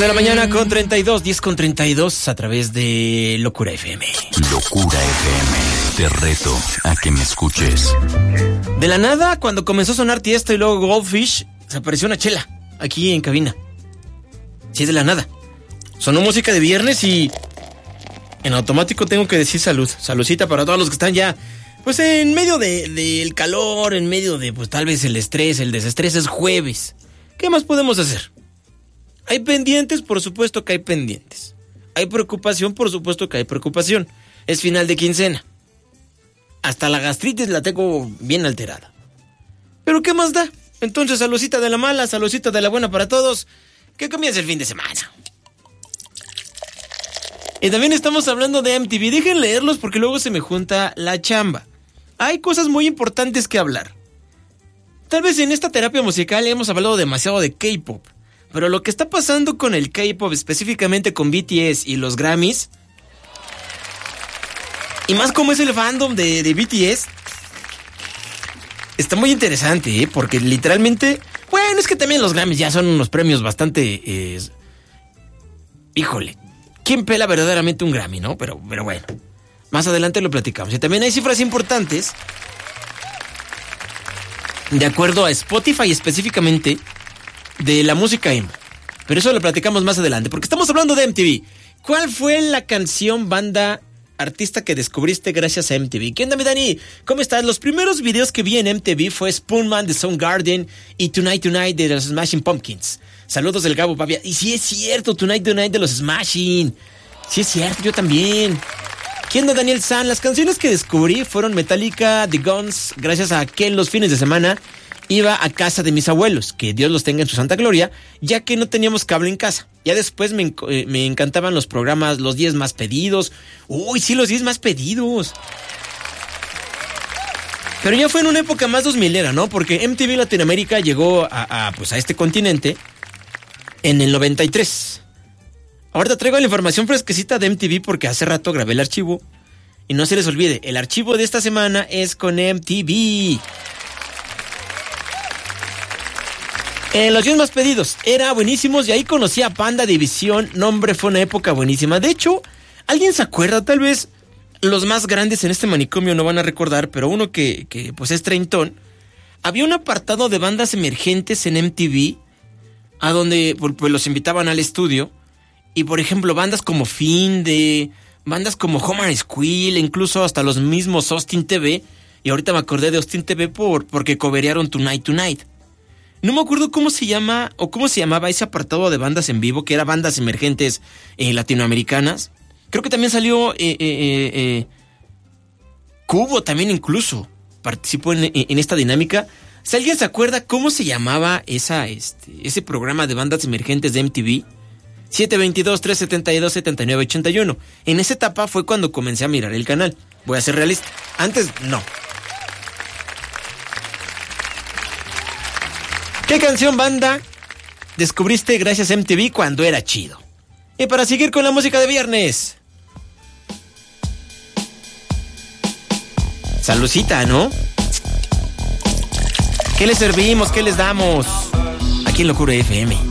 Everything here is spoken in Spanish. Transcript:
de la mañana con 32, 10 con 32 a través de Locura FM. Locura FM, te reto a que me escuches. De la nada, cuando comenzó a sonar Tiesto y luego Goldfish, se apareció una chela aquí en cabina. Sí, de la nada. Sonó música de viernes y en automático tengo que decir salud. Saludcita para todos los que están ya, pues en medio del calor, en medio de, pues tal vez el estrés, el desestrés. Es jueves. ¿Qué más podemos hacer? Hay pendientes, por supuesto que hay pendientes. Hay preocupación, por supuesto que hay preocupación. Es final de quincena. Hasta la gastritis la tengo bien alterada. ¿Pero qué más da? Entonces, saludcita de la mala, saludcita de la buena para todos. Que comience el fin de semana. Y también estamos hablando de MTV. Dejen leerlos porque luego se me junta la chamba. Hay cosas muy importantes que hablar. Tal vez en esta terapia musical hemos hablado demasiado de K-pop. Pero lo que está pasando con el K-pop, específicamente con BTS y los Grammys, y más como es el fandom de BTS, está muy interesante, porque literalmente, bueno, es que también los Grammys ya son unos premios bastante, híjole, ¿quién pela verdaderamente un Grammy, no? Pero bueno, más adelante lo platicamos. Y también hay cifras importantes, de acuerdo a Spotify específicamente, de la música emo. Pero eso lo platicamos más adelante, porque estamos hablando de MTV. ¿Cuál fue la canción, banda, artista que descubriste gracias a MTV? ¿Qué onda, mi Dani? ¿Cómo estás? Los primeros videos que vi en MTV fue Spoonman de Soundgarden y Tonight Tonight de los Smashing Pumpkins. Saludos del Gabo Pavia. Y sí es cierto, Tonight Tonight de los Smashing. Sí es cierto, yo también. ¿Qué onda, Daniel San? Las canciones que descubrí fueron Metallica, The Guns, gracias a que en los fines de semana iba a casa de mis abuelos, que Dios los tenga en su santa gloria, ya que no teníamos cable en casa. Ya después me encantaban los programas, los 10 más pedidos. Uy, sí, los 10 más pedidos. Pero ya fue en una época más 2000era, ¿no? Porque MTV Latinoamérica llegó a este continente en el 93. Ahorita traigo la información fresquecita de MTV porque hace rato grabé el archivo. Y no se les olvide, el archivo de esta semana es con MTV. Los 10 más pedidos, era buenísimos y ahí conocí a Panda División. No, hombre, fue una época buenísima. De hecho, ¿alguien se acuerda? Tal vez los más grandes en este manicomio no van a recordar, pero uno que pues es treintón. Había un apartado de bandas emergentes en MTV, a donde pues los invitaban al estudio. Y por ejemplo, bandas como Finde, bandas como Homer Squill, incluso hasta los mismos Austin TV. Y ahorita me acordé de Austin TV porque coverearon Tonight Tonight. No me acuerdo cómo se llama o cómo se llamaba ese apartado de bandas en vivo, que era bandas emergentes latinoamericanas. Creo que también salió Cubo también incluso participó en esta dinámica. Si alguien se acuerda cómo se llamaba ese programa de bandas emergentes de MTV, 722-372-7981. En esa etapa fue cuando comencé a mirar el canal. Voy a ser realista. Antes, no. ¿Qué canción, banda, descubriste gracias a MTV cuando era chido? Y para seguir con la música de viernes, saludcita, ¿no? ¿Qué les servimos? ¿Qué les damos? Aquí en Locura FM.